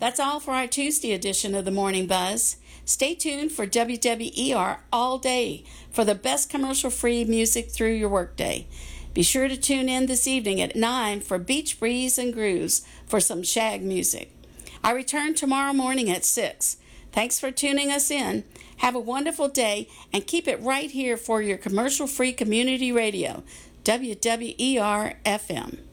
That's all for our Tuesday edition of the Morning Buzz. Stay tuned for WWER all day for the best commercial-free music through your workday. Be sure to tune in this evening at 9 for Beach Breeze and Grooves for some shag music. I return tomorrow morning at 6. Thanks for tuning us in. Have a wonderful day and keep it right here for your commercial-free community radio, WWER FM.